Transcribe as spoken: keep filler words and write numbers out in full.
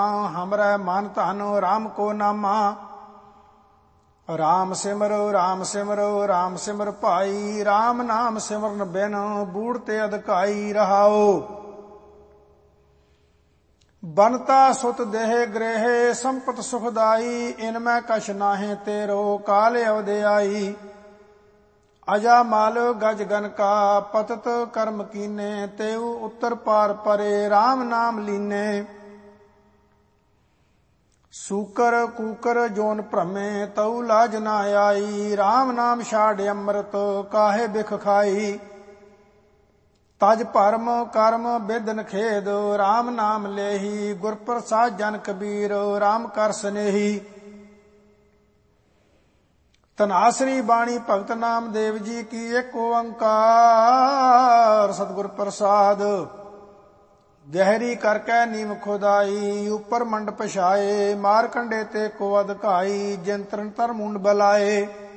हमरै मन धन राम को नामा। राम सिमरो राम सिमरो राम सिमर भाई, राम नाम सिमरन बिन बूढ़ ते अधकाई रहाओ। बनता सुत देह गृह संपत सुखदाई, इनमै कछ नाहे तेरो काल अवधि आई। अजा माल गज गन का पतत कर्म कीने, तेऊ उत्तर पार परे राम नाम लीने। सूकर कूकर जोन भ्रमे तऊ लाज न आई, राम नाम छाड़ अमृत काहे बिख खाई। तज भरम कर्म बिदन खेद, राम नाम लेही, गुर प्रसाद जन कबीर राम कर स्नेही। धनासरी बाणी भगत नाम देव जी की एक ओंकार, सतगुर प्रसाद। गहरी करकै नीम खुदाई, ऊपर मंड पछाए, मार कंडे ते को अधकाई, जिन तरन तर मुंड बलाए।